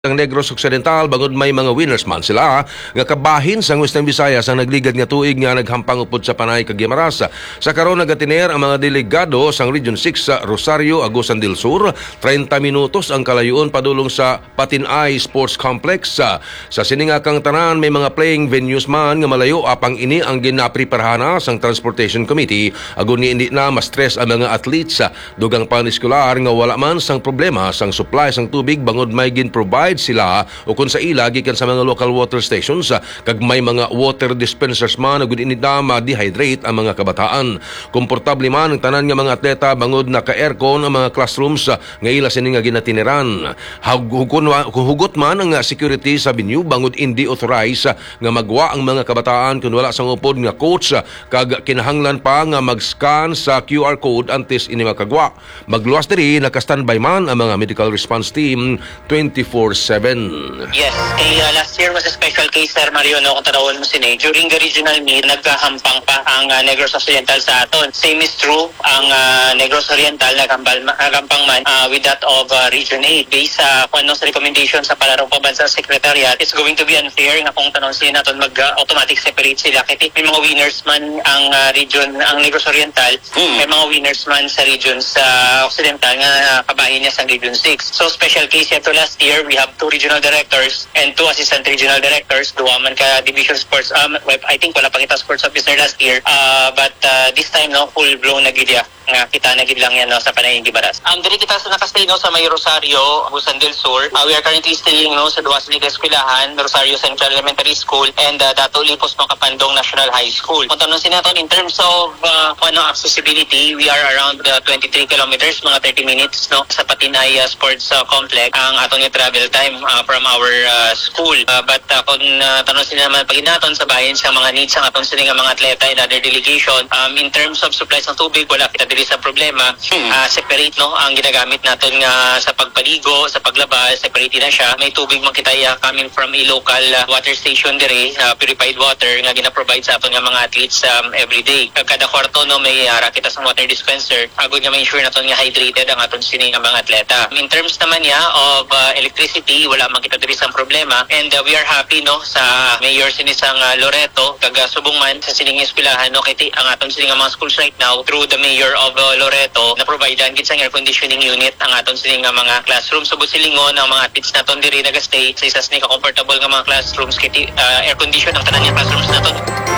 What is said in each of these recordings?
ang Negros Occidental bangod may mga winners man sila nga kabahin sa Western Visayas ang nagligad nga tuig nga naghampang upod sa Panay kag Guimaras. Sa karon nagatiner ang mga delegado sa Region 6 sa Rosario, Agusan del Sur. 30 minutos ang kalayuon padulong sa Patinay Sports Complex. Sa siningakang tanan may mga playing venues man nga malayo apang ini ang ginapreparahana sang Transportation Committee agon ni hindi na ma-stress ang mga athletes. Dugang paniskular nga wala man sang problema sang supply sang tubig bangod may gin-provide sila o kung sa ila gikan sa mga local water stations kag may mga water dispensers man ug inida ma-dehydrate ang mga kabataan. Komportable man ang tanan nga mga atleta bangod naka-aircon ang mga classrooms nga ila sini nga ginatiniran. Hugot man ang security sa venue bangod hindi authorized nga magwa ang mga kabataan kung wala sang upod nga coach kag kinahanglan pa nga mag-scan sa QR code antes ini makagwa. Magluwas diri naka-standby man ang mga medical response team 24/7. Yes, last year was a special case, Sir Mario, no, kung tanawin mo sini. During the regional meet, nagkahampang pa ang Negros Occidental sa aton. Same is true, ang Negros Oriental naghampang man with that of Region 8. Based sa sa recommendation sa Palarong Pambansa Secretariat, it's going to be unfair nga kung tanong sila natin mag-automatic separate sila. Kasi may mga winners man ang ang Negros Oriental, may mga winners man sa region sa Occidental nga kabahin niya sa Region 6. So special case yan to last year, we have 2 regional directors and 2 assistant regional directors. Duwa man ka division sports. I think wala pa kita sports officer last year. But this time, no, full blown na gidya. Nga kita na gid lang yan, no, sa Panay Gibaras. Diri kita sa nakastay, no, sa May Rosario, Agusan del Sur. We are currently staying, no, sa Duwas Liga Eskwelahan, Rosario Central Elementary School, and Dato Lipos no Kapandong National High School. Kung tanong sinaton in terms of accessibility, we are around 23 kilometers, mga 30 minutes, no, sa Patinay Sports Complex ang atong travel time from our school. But kung tanong sila naman paginaton sa bayan sa mga needs ang atong sila mga atleta and other delegation, in terms of supplies ng tubig, wala kita diri sa problema. Separate, no, ang ginagamit natin nga sa pagpaligo, sa paglaba, separate na siya. May tubig man kita coming from a local water station diri, purified water nga gina-provide sa aton nga mga athletes every day. Kada kwarto, no, may kita sa water dispenser agud nga ma-ensure naton nga hydrated ang aton sini nga mga atleta. In terms naman niya of electricity, wala man kita diri sa problema, and we are happy, no, sa mayor sinisang Loreto kag subong man sa sining eskwelahan, no, kay ang aton sining mga schools right now through the mayor of Loreto na providean gid sa air conditioning unit ang aton sining mga classrooms. So busilingon ang mga athletes naton diri nagastay sa isa sining comfortable nga mga classrooms kay air condition ang tanan nga classrooms naton.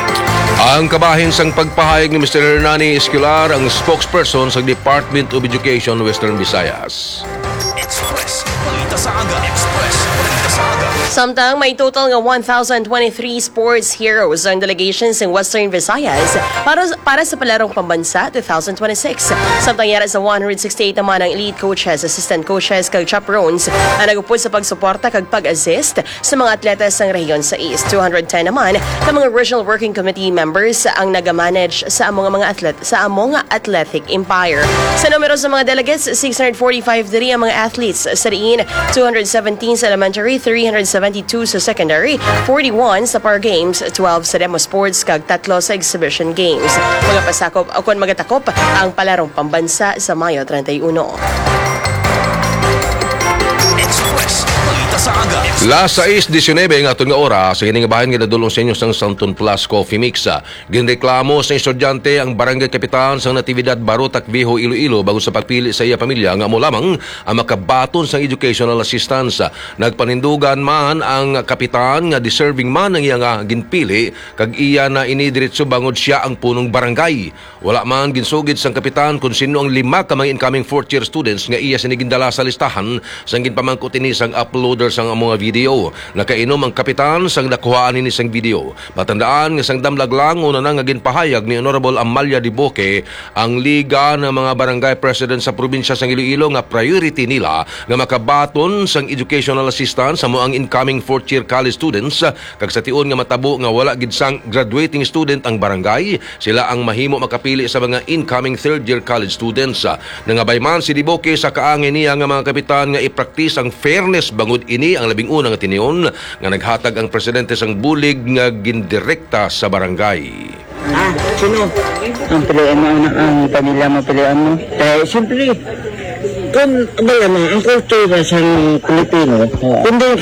Ang kabahin sang pagpahayag ni Mr. Hernani Esquilar ang spokesperson sa Department of Education Western Visayas. Express, balita sa aga. Express, balita sa aga. Samtang may total nga 1,023 sports heroes ang delegations in Western Visayas para sa Palarong Pambansa 2026. Samtang yara sa 168 naman ang elite coaches, assistant coaches kag chaperones ang nagupod sa pagsuporta kag pag-assist sa mga atletas ng rehiyon sa East. 210 naman ka mga regional working committee members ang nagamanage sa among athletic empire. Sa numero sa mga delegates, 645 diri ang mga athletes sa diin, 217 sa elementary, 372 sa secondary, 41 sa Par Games, 12 sa Demo Sports kag 3 sa Exhibition Games. Mga pasakop o kung magatakop ang Palarong Pambansa sa Mayo 31. Las 6:19 aton nga oras sa kining bahin nga nadulong sa inyo sang Santon Plus Coffee Mix. Ginreklamo sa estudyante ang barangay kapitan sa Natividad Barotac Viejo Iloilo bago sa pagpili sa iya pamilya nga amo lamang ang makabaton sang educational assistance. Nagpanindugan man ang kapitan nga deserving man ang iya nga ginpili kag iya na inidiretso bangod siya ang punong barangay. Wala man ginsugid sang kapitan kung sino ang 5 ka mga incoming 4th year students nga iya sinigindala sa listahan sang ginpamangkot ini sang uploader sang mga video. Nakainom ang kapitan sang nakuhaan ni sang video. Matandaan nga sang damlag lang una nga ginpahayag ni Honorable Amalia Diboque ang liga ng mga barangay president sa probinsya sang Iloilo nga priority nila nga makabaton sang educational assistance sa mga incoming 4th year college students kag sa tiun nga matabo nga wala gid sang graduating student ang barangay, sila ang mahimo makapili sa mga incoming 3rd year college students. Nangabay man si Diboque sa kaangin niya nga mga kapitan nga i-practice ang fairness bangod ini ang labing una nga tinion nga naghatag ang presidente sang bulig nga gindirekta sa barangay. Sino? Ang pilihan mo, ang pamilya mo, pilihan mo. Siyempre, kung ang kultura sa Pilipino, kung